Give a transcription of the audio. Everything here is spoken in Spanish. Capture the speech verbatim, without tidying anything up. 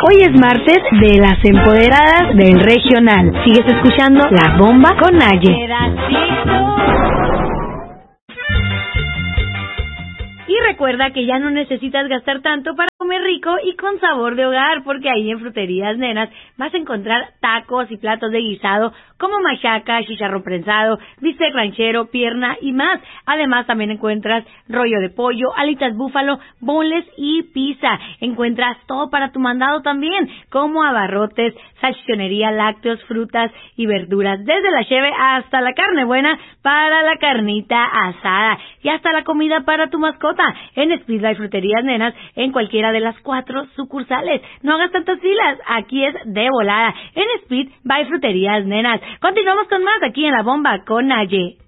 Hoy es martes de las empoderadas del regional. Sigues escuchando La Bomba con Naye. Y recuerda que ya no necesitas gastar tanto para comer rico y con sabor de hogar, porque ahí en Fruterías Nenas vas a encontrar tacos y platos de guisado como machaca, chicharrón prensado, bistec ranchero, pierna y más. Además también encuentras rollo de pollo, alitas búfalo, boneless y pizza. Encuentras todo para tu mandado también, como abarrotes, salchichonería, lácteos, frutas y verduras, desde la cheve hasta la carne buena para la carnita asada y hasta la comida para tu mascota en Speed by Fruterías Nenas en cualquiera de las cuatro sucursales. No hagas tantas filas, aquí es de volada en Speed by Fruterías Nenas. Continuamos con más aquí en La Bomba con Naye.